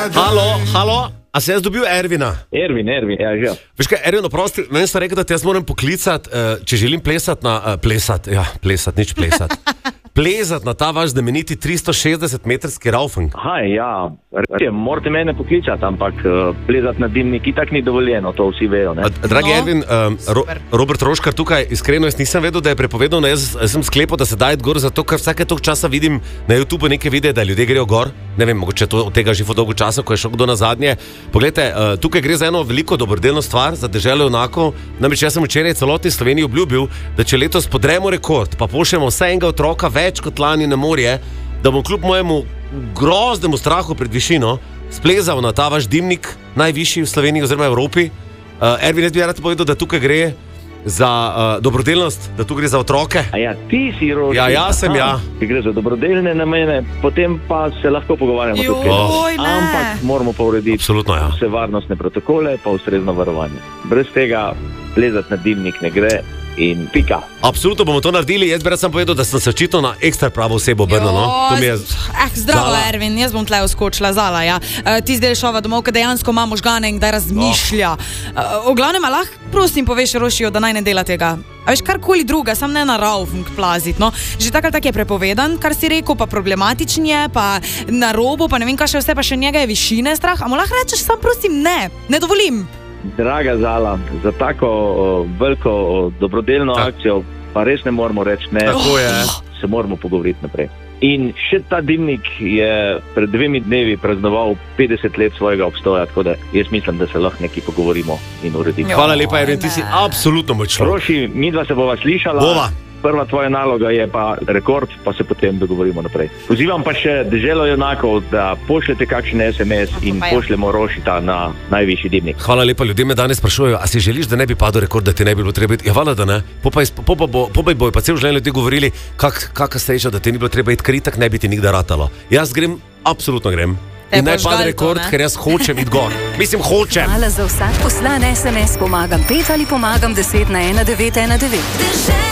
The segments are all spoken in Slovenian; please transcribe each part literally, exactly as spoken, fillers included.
Halo, halo, a se jaz dobil Ervina? Ervin, Ervin, ja, že. Veš kaj, Ervin, oprosti, meni sta rekel, da te jaz moram poklicati, uh, če želim plesati na, uh, plesati, ja, plesati, nič plesati. Plezati na ta vaš znameniti tristo šestdeset metrski raufing. Aha, ja, re, morate mene poklicati, ampak uh, plezati na dimnik itak ni dovoljeno, to vsi vejo, ne? A, dragi no, Ervin, um, Ro, Robert Roškar tukaj, iskreno, jaz nisem vedel, da je prepovedano, jaz, jaz sem sklepal, da se daje gor, zato ker vsake tog časa vidim na YouTube neke videe, da ljudje grejo gor. Ne vem, mogoče to od tega že dolgo časa, ko je šel kdo na zadnje. Poglejte, uh, tukaj gre za eno veliko dobrodelno stvar, za deželo junakov. Namreč jaz sem včeraj celotni Sloveniji obljubil, da če letos podremo rekord, pa pošljemo vse enega otroka več kot lani na morje, da bom kljub mojemu groznemu strahu pred višino splezal na ta vaš dimnik, najvišji v Sloveniji oziroma Evropi. Uh, Ervin, jaz bi rad povedal, da tukaj gre za uh, dobrodelnost, da tu gre za otroke. A ja, ti si Roši. Ja, jaz sem, ja. Ki gre za dobrodelne namene, potem pa se lahko pogovarjamo tukaj. Joj, ne. Ampak moramo pa urediti Absolutno, ja. vse varnostne protokole, pa ustrezno varovanje. Brez tega plezati na dimnik ne gre in pika. Absolutno bomo to naredili, jaz bi rad sam povedal, da sem se očitno na ekstra pravo osebo obrnil, no? To mi je... Eh, zdravo, Zala. Ervin, jaz bom tle uskočila, Zala, ja. Uh, ti zdaj šova domov, kad dejansko ima možgane in da razmišlja. Uh, v glavnem, a lahko prosim poveš Rošijo, da naj ne dela tega? A veš, karkoli druga, sam ne na raufing plazit, no. Že tak ali tak je prepovedan, kar si rekel, pa problematičen je, pa na robu, pa ne vem, kaj še vse, pa še njega je višine strah. A mu lahko rečeš, sam prosim, ne, ne dovolim. Draga Zala, za tako o, veliko o, dobrodelno Ta. akcijo pa res ne moramo reči ne, Tako je. se moramo pogovoriti naprej. In še ta dimnik je pred dvemi dnevi praznoval petdeset let svojega obstoja, tako da jaz mislim, da se lahko nekaj pogovorimo in uredimo. Hvala lepa, Ervin, ti si absolutno moj človek. Roši, midva se bova slišala. Bova. Prva tvoja naloga je pa rekord, pa se potem dogovorimo naprej. Pozivam pa še deželo junakov, da pošljete kakšen es em es in pa ja. pošljemo Rošita na najvišji dimnik. Hvala lepa, ljudje me danes sprašujejo, a si želiš, da ne bi padel rekord, da ti ne bi bilo treba iti? Ja, hvala, da ne. Popaj po po bo, po bojo pa cel življenje ljudje govorili, kak, kaka sreča, da ti ni bilo treba iti, ker itak ne bi ti nikdar ratalo. Jaz grem, absolutno grem. Te In naj boš pade gal to, rekord, ne? ker jaz hočem iti gor. Mislim, hočem. Hvala za vsak poslan es em es, pomagam pet ali pomagam deset na ena devet ena devet.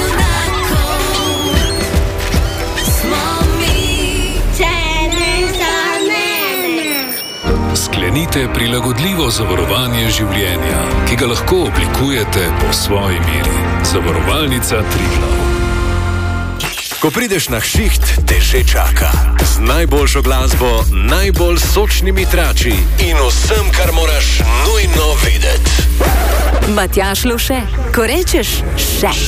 Sklenite prilagodljivo zavarovanje življenja, ki ga lahko oblikujete po svoji meri. Zavarovalnica Triglav. Ko prideš na šiht, te že čaka. Z najboljšo glasbo, najbolj sočnimi trači in vsem, kar moraš nujno videti. Matjaž Lovše, ko rečeš še.